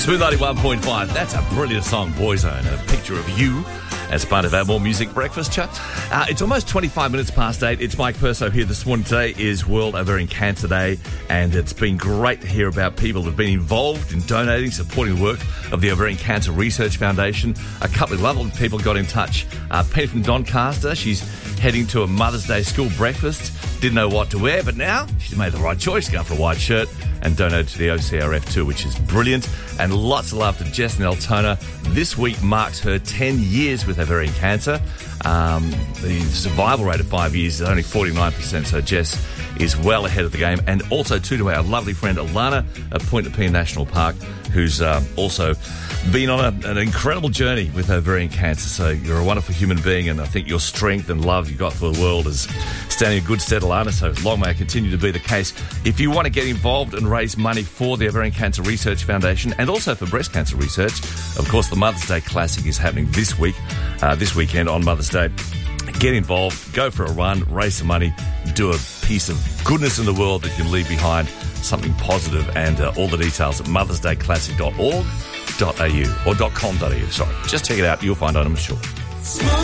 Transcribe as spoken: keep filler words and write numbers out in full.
two ninety-one point five. That's a brilliant song, Boyzone, and a picture of you as part of our More Music Breakfast chat. Uh, it's almost twenty-five minutes past eight. It's Mike Perso here this morning. Today is World Ovarian Cancer Day, and it's been great to hear about people that have been involved in donating, supporting the work of the Ovarian Cancer Research Foundation. A couple of lovely people got in touch. Uh, Penny from Doncaster, she's heading to a Mother's Day school breakfast. Didn't know what to wear, but now she's made the right choice, going for a white shirt and donated to the O C R F too, which is brilliant. And lots of love to Jess in Altona. This week marks her ten years with ovarian cancer. Um, the survival rate of five years is only forty-nine percent, so Jess is well ahead of the game. And also too to our lovely friend Alana at Point Nepean National Park, who's um, also been on a, an incredible journey with ovarian cancer. So you're a wonderful human being, and I think your strength and love you got for the world is standing in good stead, Alana, so long may it continue to be the case. If you want to get involved and raise money for the Ovarian Cancer Research Foundation and also for breast cancer research, of course, the Mother's Day Classic is happening this week, uh, this weekend on Mother's Day. Get involved, go for a run, raise some money, do a piece of goodness in the world that you can leave behind, something positive, and uh, all the details at mothers day classic dot org dot a u or .com.au, sorry. Just check it out, you'll find out, I'm sure.